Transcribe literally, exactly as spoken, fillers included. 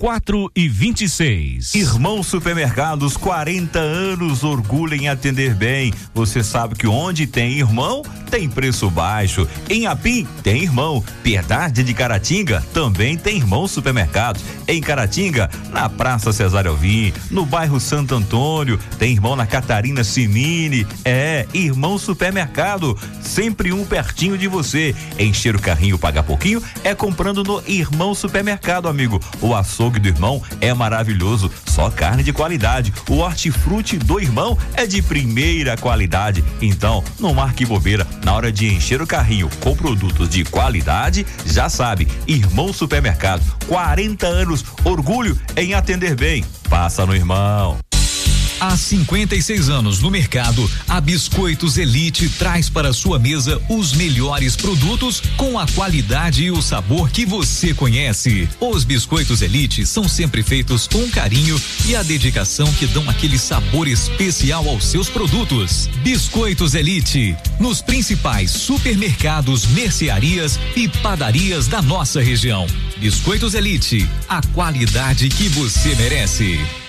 quatro e vinte e seis. Irmão Supermercados, quarenta anos, orgulho em atender bem. Você sabe que onde tem irmão, tem preço baixo. Em Apim, tem irmão. Piedade de Caratinga, também tem Irmão Supermercados. Em Caratinga, na Praça Cesário Alvim, no bairro Santo Antônio, tem irmão na Catarina Simini. É, Irmão Supermercado, sempre um pertinho de você. Encher o carrinho, pagar pouquinho, é comprando no Irmão Supermercado, amigo. O açougue do irmão é maravilhoso, só carne de qualidade. O hortifruti do irmão é de primeira qualidade. Então, não marque bobeira na hora de encher o carrinho com produtos de qualidade. Já sabe, Irmão Supermercado, quarenta anos, orgulho em atender bem. Passa no Irmão. Há cinquenta e seis anos no mercado, a Biscoitos Elite traz para sua mesa os melhores produtos com a qualidade e o sabor que você conhece. Os Biscoitos Elite são sempre feitos com carinho e a dedicação que dão aquele sabor especial aos seus produtos. Biscoitos Elite, nos principais supermercados, mercearias e padarias da nossa região. Biscoitos Elite, a qualidade que você merece.